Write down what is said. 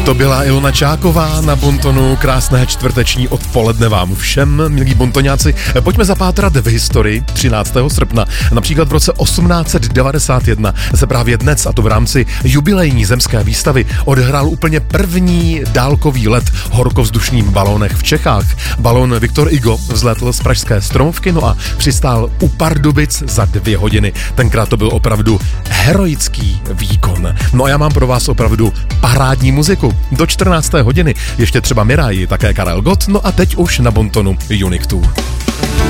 To byla Ilona Čáková na Bontonu. Krásné čtvrteční odpoledne vám všem, milí bontoňáci. Pojďme zapátrat v historii 13. srpna. Například v roce 1891 se právě dnes, a to v rámci jubilejní zemské výstavy, odehrál úplně první dálkový let horkovzdušním balónech v Čechách. Balón Viktor Hugo vzlétl z pražské Stromovky, no a přistál u Pardubic za 2 hodiny. Tenkrát to byl opravdu heroický výkon. No a já mám pro vás opravdu parádní muziku. Do 14. hodiny ještě třeba Mirai, také Karel Gott, no a teď už na Bontonu Unique 2.